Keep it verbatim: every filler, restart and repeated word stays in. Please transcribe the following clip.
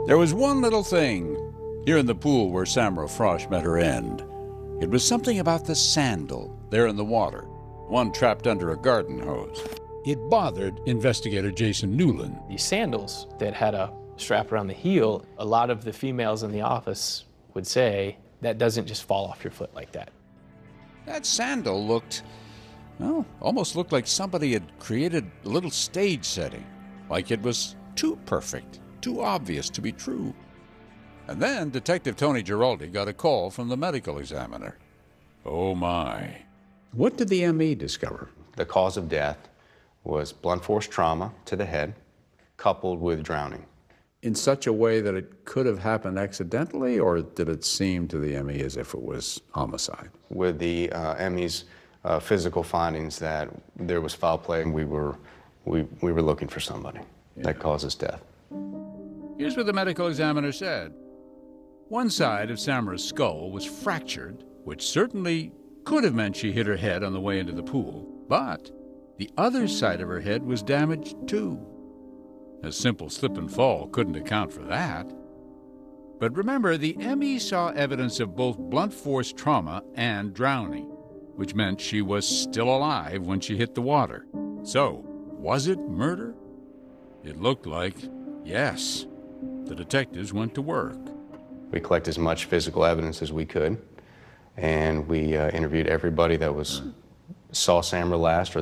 There was one little thing here in the pool where Samara Frosch met her end. It was something about the sandal there in the water, one trapped under a garden hose. It bothered investigator Jason Newland. These sandals that had a strap around the heel, a lot of the females in the office would say, that doesn't just fall off your foot like that. That sandal looked, well, almost looked like somebody had created a little stage setting, like it was too perfect, too obvious to be true. And then Detective Tony Giraldi got a call from the medical examiner. Oh my. What did the M E discover? The cause of death was blunt force trauma to the head, coupled with drowning. In such a way that it could have happened accidentally, or did it seem to the M E as if it was homicide? With the uh, M E's uh, physical findings that there was foul play, and we were, we, we were looking for somebody yeah. that causes death. Here's what the medical examiner said. One side of Samara's skull was fractured, which certainly could have meant she hit her head on the way into the pool, but the other side of her head was damaged too. A simple slip and fall couldn't account for that. But remember, the M E saw evidence of both blunt force trauma and drowning, which meant she was still alive when she hit the water. So, was it murder? It looked like yes. The detectives went to work. We collected as much physical evidence as we could, and we uh, interviewed everybody that was saw Samara last or